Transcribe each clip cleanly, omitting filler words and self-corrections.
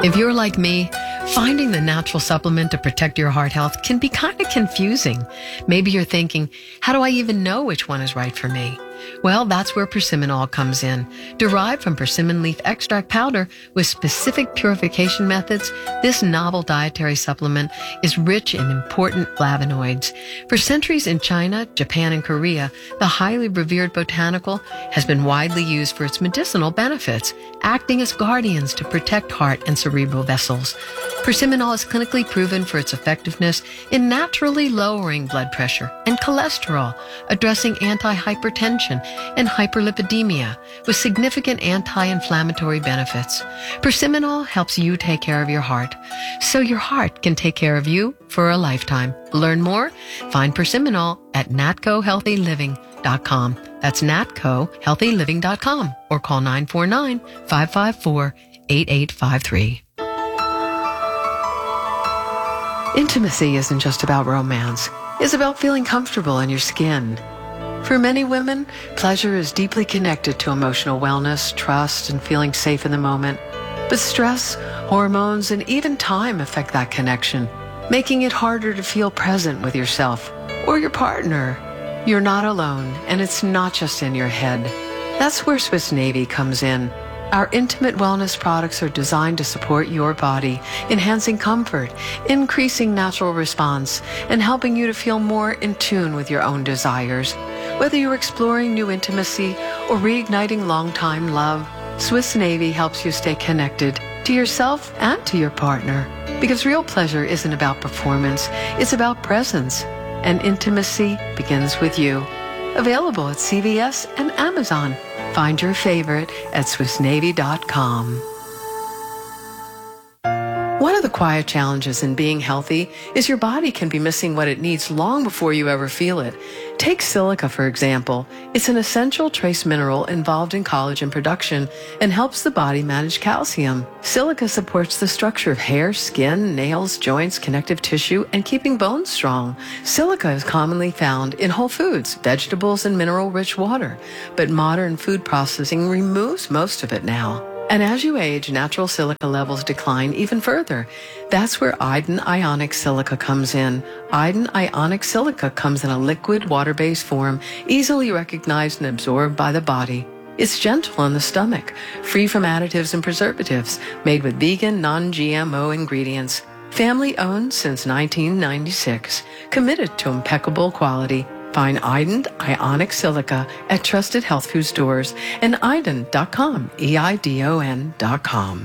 If you're like me, finding the natural supplement to protect your heart health can be kind of confusing. Maybe you're thinking, how do I even know which one is right for me? Well, that's where Persimmon comes in. Derived from persimmon leaf extract powder with specific purification methods, this novel dietary supplement is rich in important flavonoids. For centuries in China, Japan, and Korea, the highly revered botanical has been widely used for its medicinal benefits, acting as guardians to protect heart and cerebral vessels. Persimmon is clinically proven for its effectiveness in naturally lowering blood pressure and cholesterol, addressing anti-hypertension and hyperlipidemia with significant anti-inflammatory benefits. Persimmon helps you take care of your heart, so your heart can take care of you for a lifetime. Learn more? Find Persimmon at natcohealthyliving.com. That's natcohealthyliving.com or call 949-554-8853. Intimacy isn't just about romance. It's about feeling comfortable in your skin. For many women, pleasure is deeply connected to emotional wellness, trust, and feeling safe in the moment. But stress, hormones, and even time affect that connection, making it harder to feel present with yourself or your partner. You're not alone, and it's not just in your head. That's where Swiss Navy comes in. Our intimate wellness products are designed to support your body, enhancing comfort, increasing natural response, and helping you to feel more in tune with your own desires. Whether you're exploring new intimacy or reigniting long-time love, Swiss Navy helps you stay connected to yourself and to your partner. Because real pleasure isn't about performance, it's about presence. And intimacy begins with you. Available at CVS and Amazon. Find your favorite at SwissNavy.com. One of the quiet challenges in being healthy is your body can be missing what it needs long before you ever feel it. Take silica, for example. It's an essential trace mineral involved in collagen production and helps the body manage calcium. Silica supports the structure of hair, skin, nails, joints, connective tissue, and keeping bones strong. Silica is commonly found in whole foods, vegetables, and mineral-rich water, but modern food processing removes most of it now. And as you age, natural silica levels decline even further. That's where Iden Ionic Silica comes in. Iden Ionic Silica comes in a liquid, water-based form, easily recognized and absorbed by the body. It's gentle on the stomach, free from additives and preservatives, made with vegan, non-GMO ingredients. Family-owned since 1996, committed to impeccable quality. Find Iden Ionic Silica at trusted health food stores and Iden.com, EIDON.com.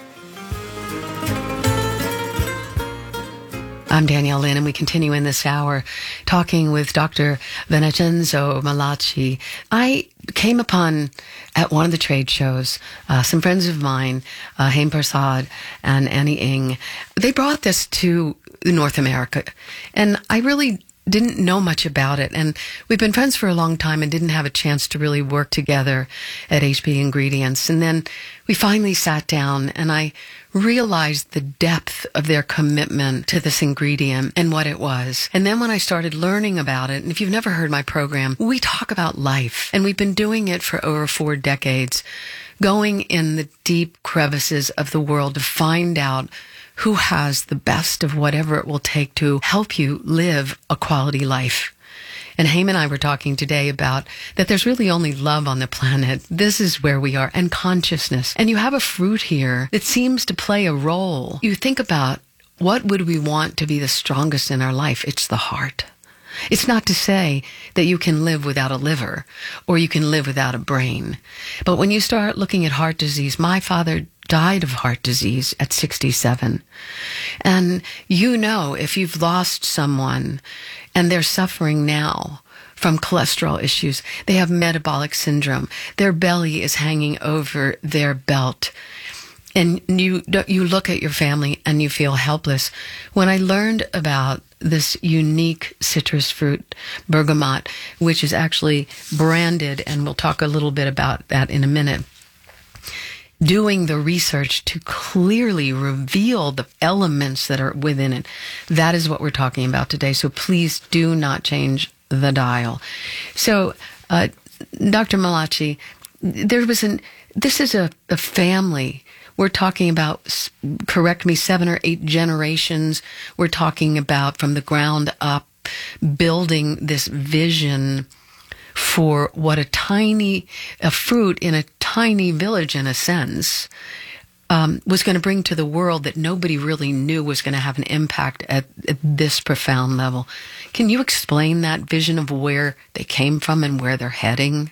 I'm Danielle Lynn, and we continue in this hour talking with Dr. Vincenzo Malachi. I came upon, at one of the trade shows, some friends of mine, Haim Prasad and Annie Ng. They brought this to North America, and I really didn't know much about it, and we've been friends for a long time and didn't have a chance to really work together at HB Ingredients. And then we finally sat down, and I realized the depth of their commitment to this ingredient and what it was. And then when I started learning about it, and if you've never heard my program, we talk about life, and we've been doing it for over 4 decades, going in the deep crevices of the world to find out who has the best of whatever it will take to help you live a quality life. And Haim and I were talking today about that there's really only love on the planet. This is where we are, and consciousness. And you have a fruit here that seems to play a role. You think about, what would we want to be the strongest in our life? It's the heart. It's not to say that you can live without a liver or you can live without a brain. But when you start looking at heart disease, my father died of heart disease at 67. And you know, if you've lost someone and they're suffering now from cholesterol issues, they have metabolic syndrome, their belly is hanging over their belt, and you look at your family and you feel helpless. When I learned about this unique citrus fruit, bergamot, which is actually branded, and we'll talk a little bit about that in a minute, doing the research to clearly reveal the elements that are within it, that is what we're talking about today. So please do not change the dial. So, Dr. Malachi, this is a family we're talking about, correct me, 7 or 8 generations. We're talking about from the ground up, building this vision for what a fruit in a tiny village, in a sense, was going to bring to the world that nobody really knew was going to have an impact at this profound level. Can you explain that vision of where they came from and where they're heading?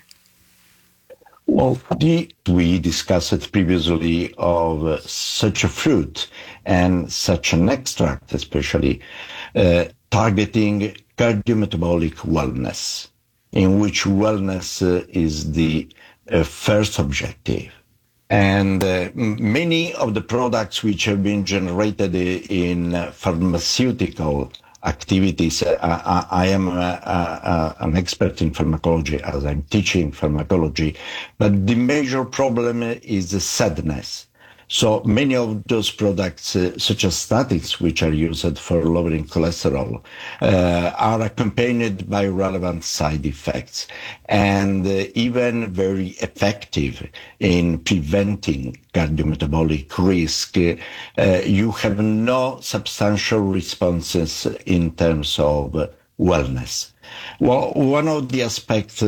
Well, we discussed previously of such a fruit and such an extract, especially targeting cardiometabolic wellness, in which wellness is the first objective. And many of the products which have been generated in pharmaceutical activities, I am an expert in pharmacology as I'm teaching pharmacology, but the major problem is the sadness. So many of those products, such as statins, which are used for lowering cholesterol, are accompanied by relevant side effects and even very effective in preventing cardiometabolic risk. You have no substantial responses in terms of wellness. Well, one of the aspects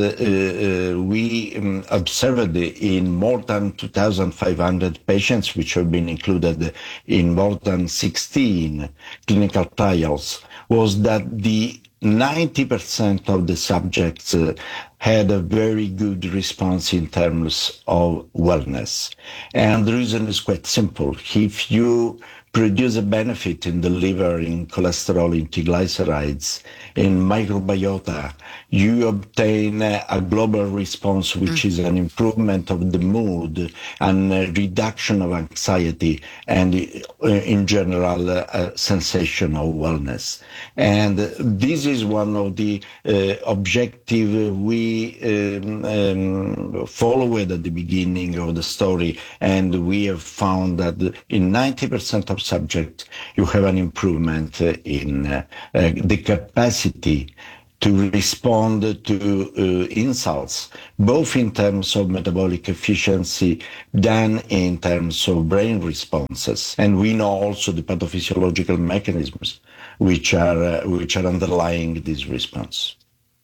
we observed in more than 2,500 patients, which have been included in more than 16 clinical trials, was that the 90% of the subjects had a very good response in terms of wellness. And the reason is quite simple. If you produce a benefit in the liver, in cholesterol, in triglycerides, in microbiota, you obtain a global response, which is an improvement of the mood and a reduction of anxiety and, in general, a sensation of wellness. And this is one of the objectives we followed at the beginning of the story, and we have found that in 90% of subjects, you have an improvement in the capacity to respond to insults, both in terms of metabolic efficiency than in terms of brain responses. And we know also the pathophysiological mechanisms which are underlying this response.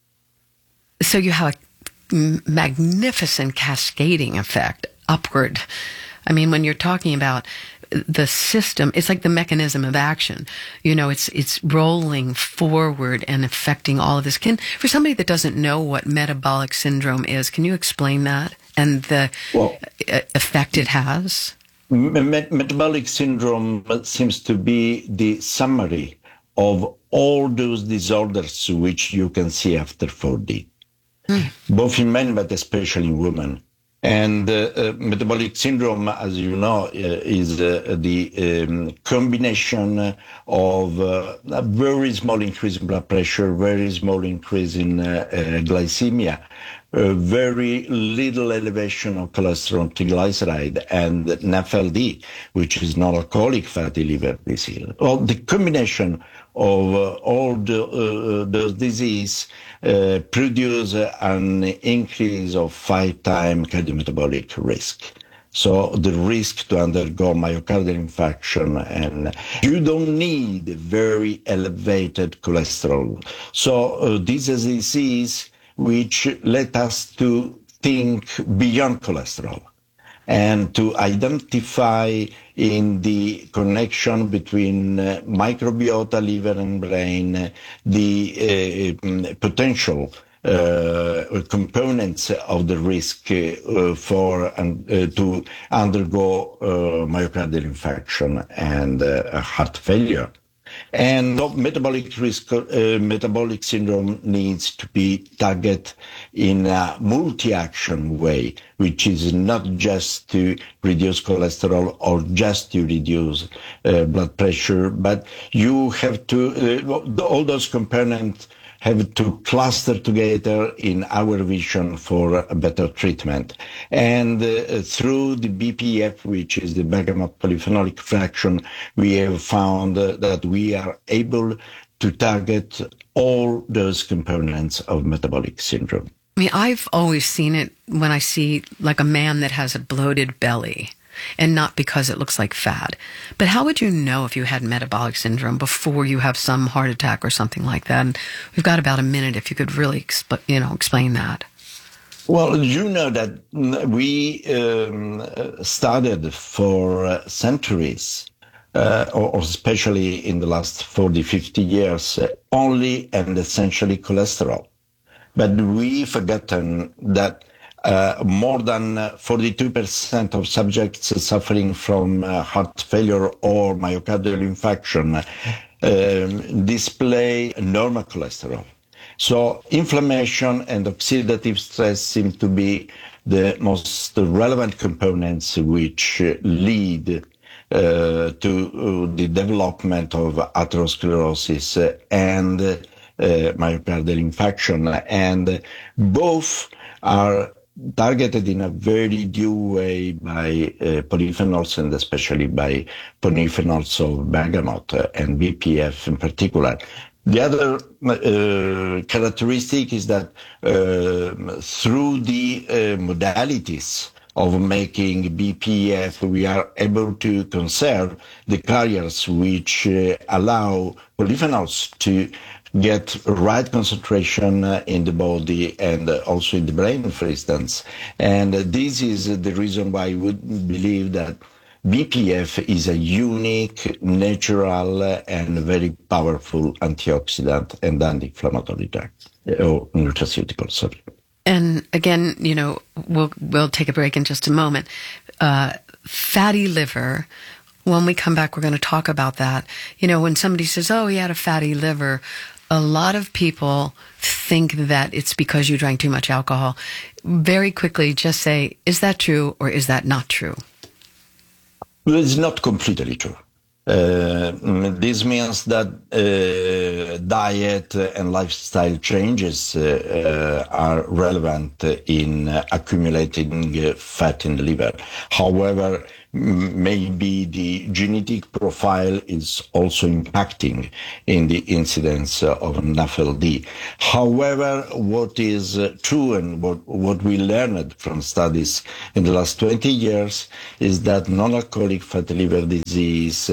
So you have a magnificent cascading effect upward. I mean, when you're talking about the system, it's like the mechanism of action. You know, it's rolling forward and affecting all of this. For somebody that doesn't know what metabolic syndrome is, can you explain that and the effect it has? Metabolic syndrome seems to be the summary of all those disorders which you can see after 40, both in men, but especially in women. And metabolic syndrome, as you know, is the combination of a very small increase in blood pressure, very small increase in glycemia, very little elevation of cholesterol, triglyceride, and NAFLD, which is non-alcoholic fatty liver disease. Well, the combination of all those diseases produce an increase of 5 times cardiometabolic risk. So the risk to undergo myocardial infarction, and you don't need very elevated cholesterol. So this is a disease which led us to think beyond cholesterol and to identify in the connection between microbiota, liver and brain, the potential components of the risk to undergo myocardial infarction and heart failure. And metabolic syndrome needs to be targeted in a multi-action way, which is not just to reduce cholesterol or just to reduce blood pressure, but you have to, all those components have to cluster together in our vision for a better treatment. And through the BPF, which is the bergamot polyphenolic fraction, we have found that we are able to target all those components of metabolic syndrome. I mean, I've always seen it when I see like a man that has a bloated belly. and not because it looks like fat. But how would you know if you had metabolic syndrome before you have some heart attack or something like that? And we've got about a minute if you could really explain that. Well, you know that we started for centuries, or especially in the last 40, 50 years, only and essentially cholesterol. But we've forgotten that more than 42% of subjects suffering from heart failure or myocardial infarction display normal cholesterol. So inflammation and oxidative stress seem to be the most relevant components which lead to the development of atherosclerosis and myocardial infarction. And both are targeted in a very due way by polyphenols, and especially by polyphenols of bergamot and BPF in particular. The other characteristic is that through the modalities of making BPF, we are able to conserve the carriers which allow polyphenols to get right concentration in the body and also in the brain, for instance. And this is the reason why we believe that BPF is a unique, natural, and very powerful antioxidant and anti-inflammatory drug, or nutraceutical, sorry. And again, we'll take a break in just a moment. Fatty liver. When we come back, we're going to talk about that. When somebody says, "Oh, he had a fatty liver," a lot of people think that it's because you drank too much alcohol. Very quickly, just say, is that true or is that not true? It's not completely true. This means that diet and lifestyle changes are relevant in accumulating fat in the liver. However, maybe the genetic profile is also impacting in the incidence of NAFLD. However, what is true and what we learned from studies in the last 20 years is that non-alcoholic fatty liver disease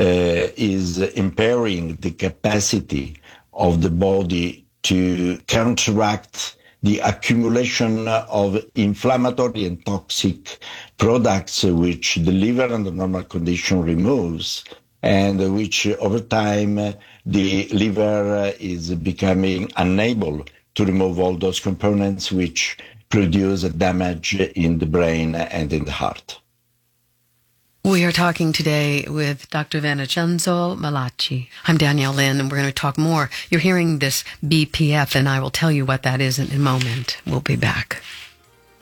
is impairing the capacity of the body to counteract the accumulation of inflammatory and toxic products which the liver under normal condition removes, and which over time the liver is becoming unable to remove all those components which produce damage in the brain and in the heart. We are talking today with Dr. Vincenzo Malachi. I'm Danielle Lynn, and we're going to talk more. You're hearing this BPF, and I will tell you what that is in a moment. We'll be back.